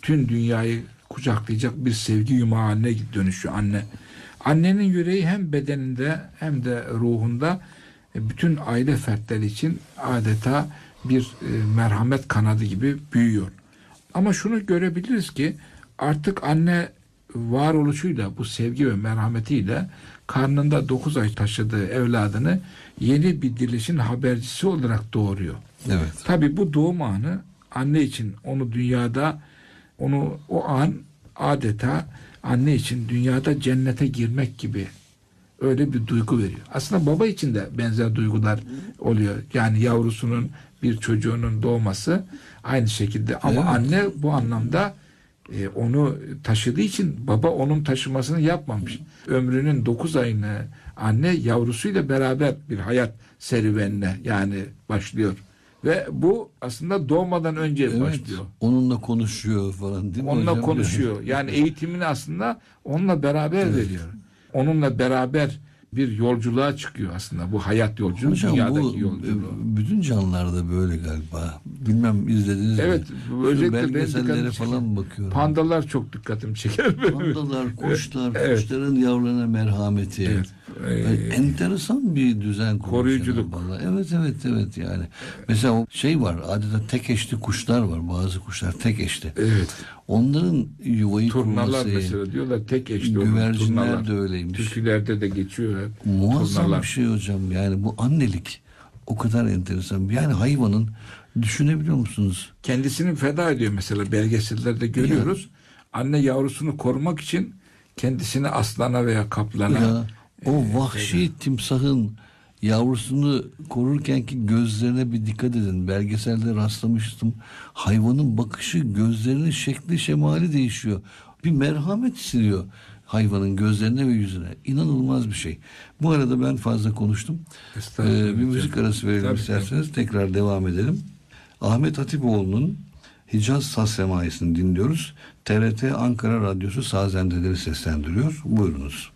bütün dünyayı kucaklayacak bir sevgi yumağı haline dönüşüyor anne. Annenin yüreği hem bedeninde hem de ruhunda bütün aile fertleri için adeta bir merhamet kanadı gibi büyüyor. Ama şunu görebiliriz ki artık anne varoluşuyla, bu sevgi ve merhametiyle karnında 9 ay taşıdığı evladını yeni bir dirilişin habercisi olarak doğuruyor. Evet. Tabii bu doğum anı anne için onu dünyada, onu o an adeta anne için dünyada cennete girmek gibi öyle bir duygu veriyor. Aslında baba için de benzer duygular oluyor. Yani yavrusunun, bir çocuğunun doğması aynı şekilde ama evet. Anne bu anlamda onu taşıdığı için baba onun taşımasını yapmamış. Ömrünün 9 ayını anne yavrusuyla beraber bir hayat serüvenine yani başlıyor. Ve bu aslında doğmadan önce başlıyor. Onunla konuşuyor falan değil mi onunla hocam? konuşuyor. Yani eğitimini aslında onunla beraber veriyor. Onunla beraber bir yolculuğa çıkıyor aslında. Bu hayat yolculuğu, hocam, dünyadaki bu yolculuğu. Bütün canlılarda böyle galiba. Bilmem izlediniz mi? Evet. Özellikle belgesellere falan bakıyorum. Pandalar çok dikkatimi çeker. Pandalar, kuşlar, evet. Kuşların yavrularına merhameti. Evet. Enteresan bir düzen kurmuş. Koruyuculuk. Evet yani. Mesela o şey var. Adeta tek eşli kuşlar var. Bazı kuşlar tek eşli. Evet. Onların yuvayı turnalar kurması. mesela diyorlar tek eşli olur. Güvercinler turnalar de öyleymiş. Türkülerde de geçiyor. Muazzam turnalar. bir şey hocam. Yani bu annelik o kadar enteresan. Yani hayvanın, düşünebiliyor musunuz? Kendisini feda ediyor mesela, belgesellerde görüyoruz. Anne yavrusunu korumak için kendisini aslana veya kaplana o vahşi timsahın yavrusunu korurkenki gözlerine bir dikkat edin. Belgeselde rastlamıştım. Hayvanın bakışı, gözlerinin şekli, şemali değişiyor. Bir merhamet siliyor hayvanın gözlerine ve yüzüne. İnanılmaz bir şey. Bu arada ben fazla konuştum. Bir müzik arası verelim isterseniz. Tekrar devam edelim. Ahmet Hatipoğlu'nun Hicaz Saz Semaisi'ni dinliyoruz. TRT Ankara Radyosu Sazendeleri seslendiriyor. Buyurunuz.